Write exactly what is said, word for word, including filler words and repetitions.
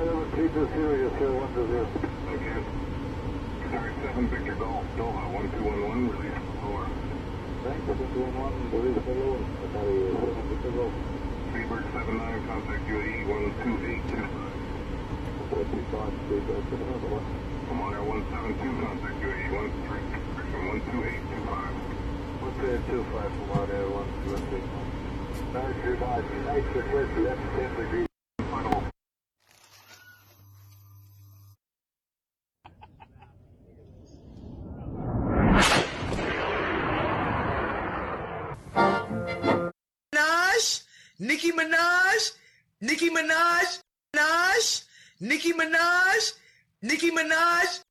November three two zero, you zero one two zero. Okay. Sorry, seven Victor Golf, Doha, one two one one, release the lower. Thanks, one two one one, release the lower. Sorry, seven Victor Golf. Seabird seven nine, contact U A E one two eight two five. I'm on air one seven two, contact U A E one three, from one two eight two five. one two eight two five from out there, one two eight. nine three five, nice request, left ten degrees. Final. Minaj, Nicki Minaj, Nicki Minaj, Minaj, Nicki Minaj, Nicki Minaj.